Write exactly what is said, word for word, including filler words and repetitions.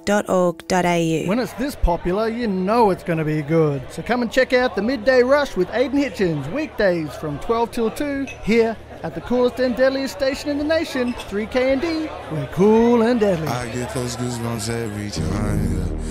dot org dot a u. When it's this popular, you know it's going to be good. So come and check out the Midday Rush with Aidan Hitchens, weekdays from twelve till two, here at the coolest and deadliest station in the nation, three K N D. We're cool and deadly. I get those goosebumps every time, yeah.